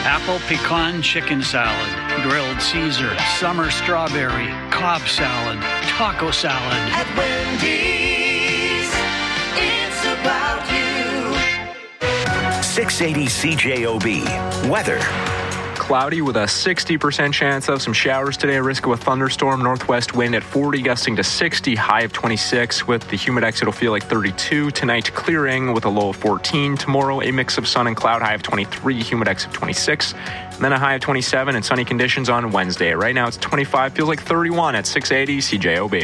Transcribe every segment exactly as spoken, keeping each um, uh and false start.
Apple pecan chicken salad, grilled Caesar, summer strawberry, Cobb salad, taco salad. At Wendy's, it's about you. six eighty C J O B. Weather. Cloudy with a sixty percent chance of some showers today. Risk of a thunderstorm. Northwest wind at forty, gusting to sixty. High of twenty-six. With the humidex, it'll feel like thirty-two. Tonight, clearing with a low of fourteen. Tomorrow, a mix of sun and cloud. High of twenty-three. Humidex of twenty-six. And then a high of twenty-seven and sunny conditions on Wednesday. Right now, it's twenty-five. Feels like thirty-one at six eighty C J O B.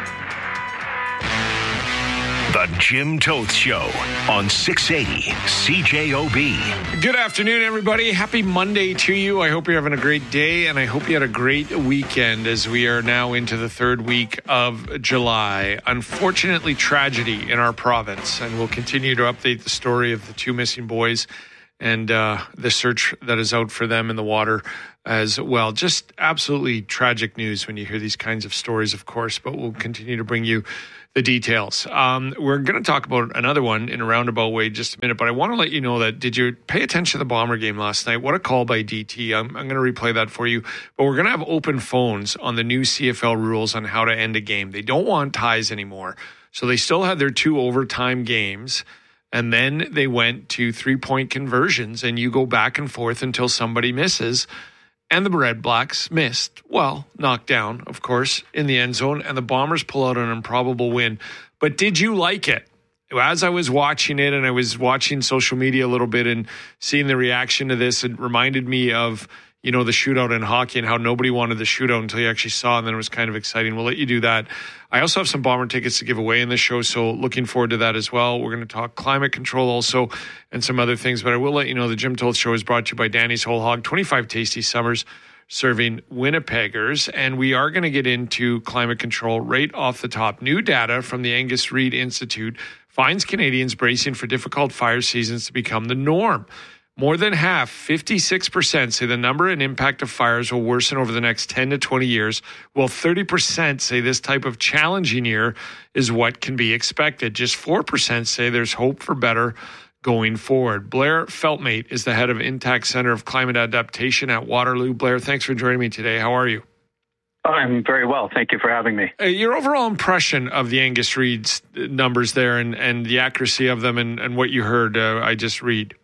The Jim Toth Show on six eighty C J O B. Good afternoon, everybody. Happy Monday to you. I hope you're having a great day, and I hope you had a great weekend as we are now into the third week of July. Unfortunately, tragedy in our province, and we'll continue to update the story of the two missing boys and uh, the search that is out for them in the water as well. Just absolutely tragic news when you hear these kinds of stories, of course, but we'll continue to bring you the details. Um, we're going to talk about another one in a roundabout way in just a minute, but I want to let you know that, did you pay attention to the Bomber game last night? What a call by D T. I'm, I'm going to replay that for you, but we're going to have open phones on the new C F L rules on how to end a game. They don't want ties anymore, so they still had their two overtime games, and then they went to three-point conversions, and you go back and forth until somebody misses. And the Red Blacks missed. Well, knocked down, of course, in the end zone. And the Bombers pull out an improbable win. But did you like it? As I was watching it, and I was watching social media a little bit and seeing the reaction to this, it reminded me of, you know, the shootout in hockey and how nobody wanted the shootout until you actually saw it, and then it was kind of exciting. We'll let you do that. I also have some Bomber tickets to give away in this show, so looking forward to that as well. We're going to talk climate control also and some other things, but I will let you know the Jim Toth Show is brought to you by Danny's Whole Hog, twenty-five tasty summers serving Winnipeggers, and we are going to get into climate control right off the top. New data from the Angus Reid Institute finds Canadians bracing for difficult fire seasons to become the norm. More than half, fifty-six percent, say the number and impact of fires will worsen over the next ten to twenty years, while thirty percent say this type of challenging year is what can be expected. Just four percent say there's hope for better going forward. Blair Feltmate is the head of Intact Center of Climate Adaptation at Waterloo. Blair, thanks for joining me today. How are you? I'm very well. Thank you for having me. Uh, your overall impression of the Angus Reid's numbers there and, and the accuracy of them and, and what you heard, uh, I just read.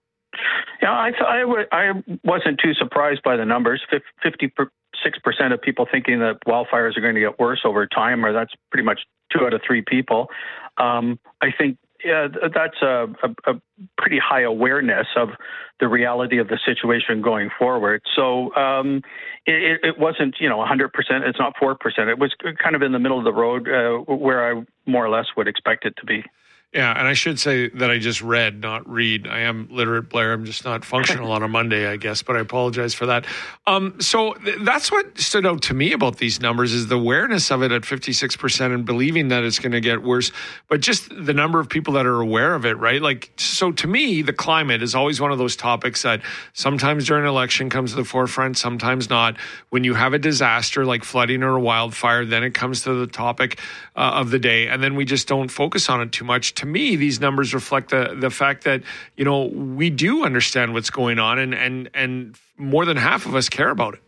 Yeah, I, th- I, w- I wasn't too surprised by the numbers. fifty-six percent of people thinking that wildfires are going to get worse over time, or that's pretty much two out of three people. Um, I think yeah, that's a, a, a pretty high awareness of the reality of the situation going forward. So um, it, it wasn't, you know, one hundred percent. It's not four percent. It was kind of in the middle of the road uh, where I more or less would expect it to be. Yeah, and I should say that I just read, not read. I am literate, Blair. I'm just not functional on a Monday, I guess, but I apologize for that. Um, so th- that's what stood out to me about these numbers is the awareness of it at fifty-six percent and believing that it's going to get worse, but just the number of people that are aware of it, right? Like, so to me, the climate is always one of those topics that sometimes during an election comes to the forefront, sometimes not. When you have a disaster like flooding or a wildfire, then it comes to the topic uh, of the day, and then we just don't focus on it too much. To me, these numbers reflect the the fact that, you know, we do understand what's going on, and and and more than half of us care about it.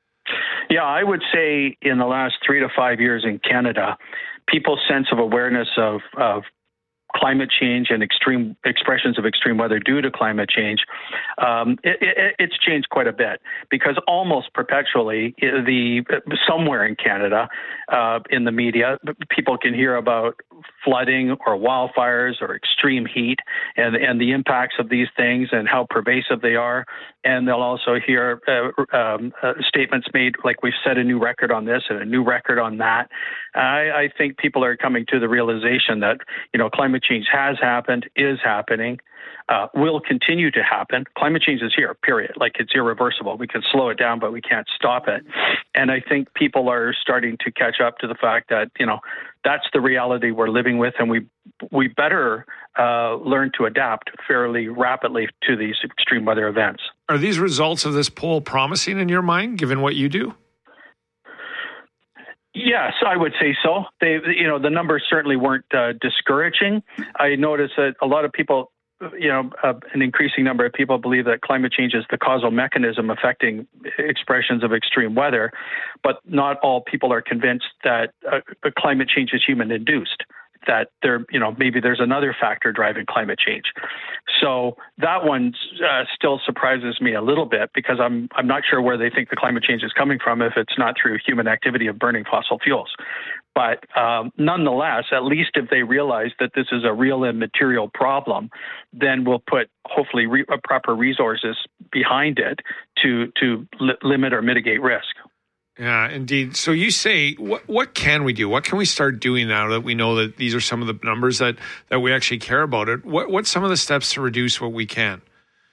Yeah, I would say in the last three to five years in Canada, people's sense of awareness of of climate change and extreme expressions of extreme weather due to climate change, um, it, it, it's changed quite a bit because almost perpetually the somewhere in Canada, uh, in the media, people can hear about flooding or wildfires or extreme heat and, and the impacts of these things and how pervasive they are. And they'll also hear uh, um, uh, statements made like we've set a new record on this and a new record on that. I, I think people are coming to the realization that, you know, climate change has happened, is happening, uh, will continue to happen. Climate change is here, period. Like, it's irreversible. We can slow it down, but we can't stop it. And I think people are starting to catch up to the fact that, you know, that's the reality we're living with, and we we better uh, learn to adapt fairly rapidly to these extreme weather events. Are these results of this poll promising in your mind, given what you do? Yes, I would say so. They, you know, the numbers certainly weren't uh, discouraging. I noticed that a lot of people you know, uh, an increasing number of people believe that climate change is the causal mechanism affecting expressions of extreme weather, but not all people are convinced that uh, climate change is human-induced, that there, you know, maybe there's another factor driving climate change. So that one uh, still surprises me a little bit, because I'm I'm not sure where they think the climate change is coming from if it's not through human activity of burning fossil fuels. But um, nonetheless, at least if they realize that this is a real and material problem, then we'll put hopefully re- proper resources behind it to to li- limit or mitigate risk. Yeah, indeed. So you say, what what can we do? What can we start doing now that we know that these are some of the numbers that, that we actually care about? It. What what's some of the steps to reduce what we can?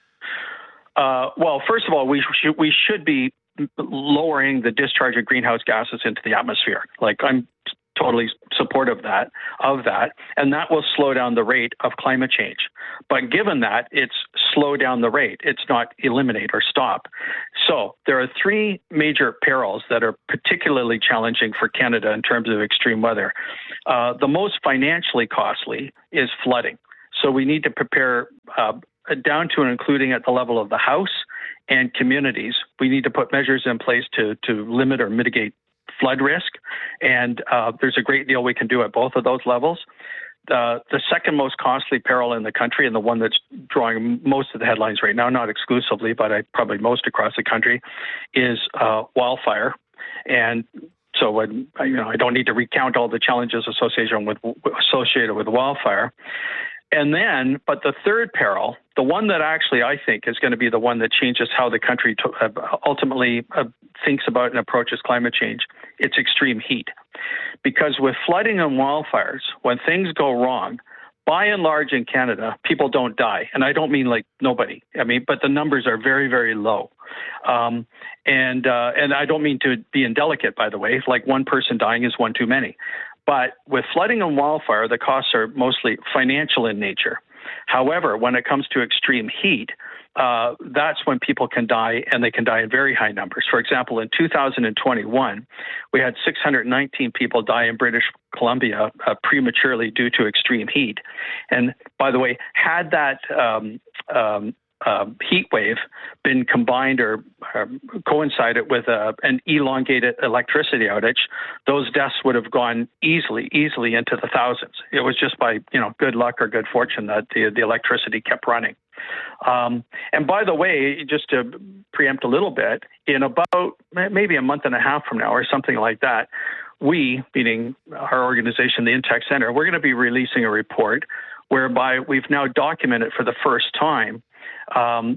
Uh, well, first of all, we should we should be lowering the discharge of greenhouse gases into the atmosphere. Like, I'm totally supportive of that, of that, and that will slow down the rate of climate change. But given that, it's slow down the rate. It's not eliminate or stop. So there are three major perils that are particularly challenging for Canada in terms of extreme weather. Uh, the most financially costly is flooding. So we need to prepare uh, down to and including at the level of the House and communities. We need to put measures in place to to limit or mitigate flood risk, and uh, there's a great deal we can do at both of those levels. Uh, the second most costly peril in the country, and the one that's drawing most of the headlines right now, not exclusively, but I, probably most across the country, is uh, wildfire. And so, when, you know, I don't need to recount all the challenges associated with associated with wildfire. And then, but the third peril, the one that actually I think is going to be the one that changes how the country to, uh, ultimately uh, thinks about and approaches climate change, it's extreme heat. Because with flooding and wildfires, when things go wrong, by and large in Canada, people don't die. And I don't mean like nobody. I mean, but the numbers are very, very low. Um, and uh, and I don't mean to be indelicate, by the way. Like, one person dying is one too many. But with flooding and wildfire, the costs are mostly financial in nature. However, when it comes to extreme heat, uh, that's when people can die, and they can die in very high numbers. For example, in two thousand twenty-one, we had six hundred nineteen people die in British Columbia uh, prematurely due to extreme heat. And by the way, had that um, um, Uh, heat wave been combined or uh, coincided with a, an elongated electricity outage, those deaths would have gone easily, easily into the thousands. It was just by, you know, good luck or good fortune that the, the electricity kept running. Um, and by the way, just to preempt a little bit, in about maybe a month and a half from now or something like that, we, meaning our organization, the Intech Center, we're going to be releasing a report whereby we've now documented for the first time, Um,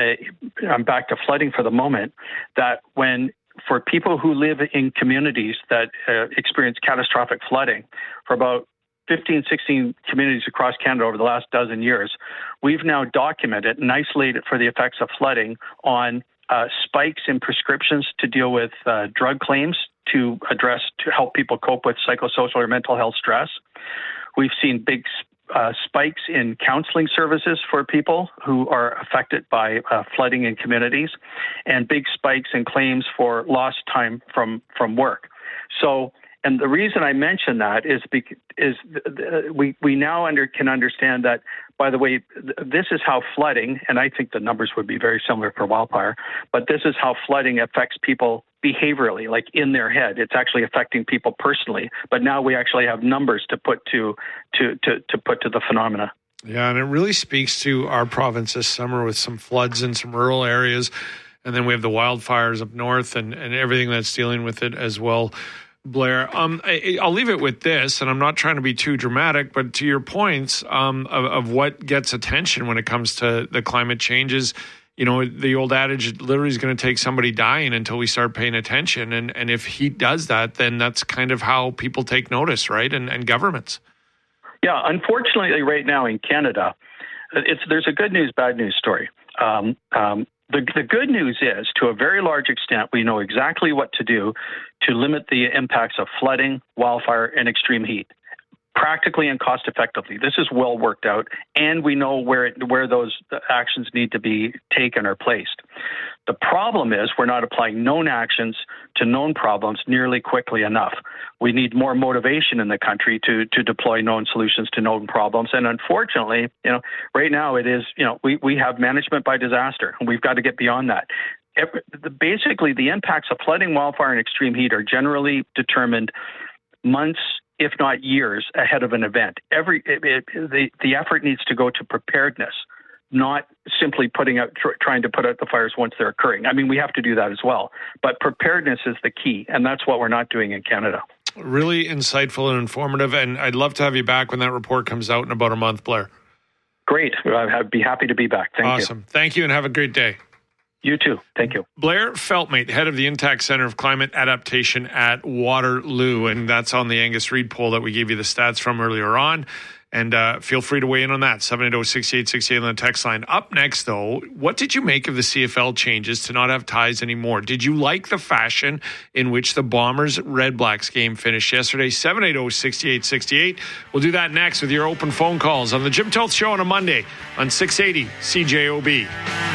I'm back to flooding for the moment, that when for people who live in communities that uh, experience catastrophic flooding, for about fifteen, sixteen communities across Canada over the last dozen years, we've now documented and isolated for the effects of flooding on uh, spikes in prescriptions to deal with uh, drug claims to address, to help people cope with psychosocial or mental health stress. We've seen big Uh, spikes in counseling services for people who are affected by uh, flooding in communities, and big spikes in claims for lost time from, from work. So, and the reason I mention that is because is we we now under can understand that, by the way, this is how flooding, and I think the numbers would be very similar for wildfire, but this is how flooding affects people behaviorally, like in their head. It's actually affecting people personally. But now we actually have numbers to put to to to, to put to the phenomena. Yeah, and it really speaks to our province this summer with some floods in some rural areas. And then we have the wildfires up north and, and everything that's dealing with it as well. Blair, um, I, I'll leave it with this, and I'm not trying to be too dramatic, but to your points um, of, of what gets attention when it comes to the climate changes, you know, the old adage literally is going to take somebody dying until we start paying attention. And, and if he does that, then that's kind of how people take notice, right? And, and governments. Yeah, unfortunately, right now in Canada, it's there's a good news, bad news story. Um, um, the, the good news is, to a very large extent, we know exactly what to do to limit the impacts of flooding, wildfire, and extreme heat. practically and cost effectively. This is well worked out, and we know where it, where those actions need to be taken or placed. The problem is we're not applying known actions to known problems nearly quickly enough. We need more motivation in the country to to deploy known solutions to known problems. And unfortunately, you know, right now it is, you know, we, we have management by disaster, and we've got to get beyond that. Every, the, basically, the impacts of flooding, wildfire, and extreme heat are generally determined months, if not years, ahead of an event. Every it, it, the the effort needs to go to preparedness, not simply putting out tr- trying to put out the fires once they're occurring. I mean, we have to do that as well, but preparedness is the key, and that's what we're not doing in Canada. Really insightful and informative, and I'd love to have you back when that report comes out in about a month, Blair. Great. I'd be happy to be back. Thank awesome. you. Awesome. Thank you, and have a great day. You too. Thank you. Blair Feltmate, head of the Intact Center of Climate Adaptation at Waterloo. And that's on the Angus Reid poll that we gave you the stats from earlier on. And uh, feel free to weigh in on that, seven eight zero, six eight six eight on the text line. Up next, though, what did you make of the C F L changes to not have ties anymore? Did you like the fashion in which the Bombers-Red Blacks game finished yesterday? seven eight zero, six eight six eight. We'll do that next with your open phone calls on the Jim Toth Show on a Monday on six eighty C J O B.